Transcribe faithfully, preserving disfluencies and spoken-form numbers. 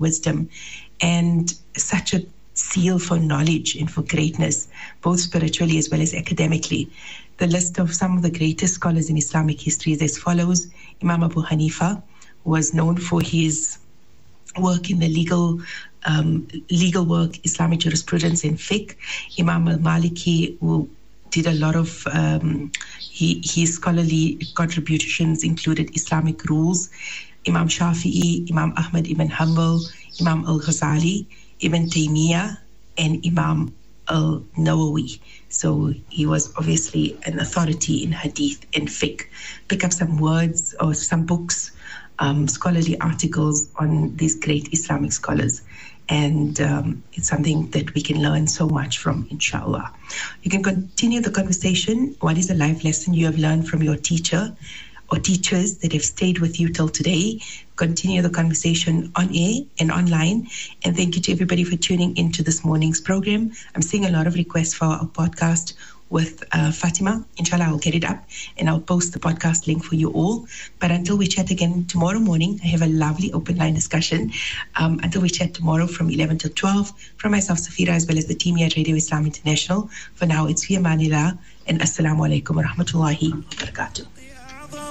wisdom, and such a seal for knowledge and for greatness, both spiritually as well as academically. The list of some of the greatest scholars in Islamic history is as follows. Imam Abu Hanifa was known for his work in the legal um, legal work, Islamic jurisprudence and fiqh. Imam al-Maliki, who did a lot of, um, he, his scholarly contributions included Islamic rules. Imam Shafi'i, Imam Ahmad ibn Hanbal, Imam al-Ghazali, Ibn Taymiyyah, and Imam al-Nawawi. So he was obviously an authority in hadith and fiqh. Pick up some words or some books, um, scholarly articles on these great Islamic scholars. And um, it's something that we can learn so much from, inshallah. You can continue the conversation. What is a life lesson you have learned from your teacher or teachers that have stayed with you till today? Continue the conversation on air and online. And thank you to everybody for tuning into this morning's program. I'm seeing a lot of requests for our podcast with uh, Fatima. Inshallah, I'll get it up and I'll post the podcast link for you all. But until we chat again tomorrow morning, I have a lovely open line discussion. Um, until we chat tomorrow from eleven till twelve, from myself, Safira, as well as the team here at Radio Islam International. For now, it's fi amanillah and assalamu alaikum wa rahmatullahi wa barakatuh.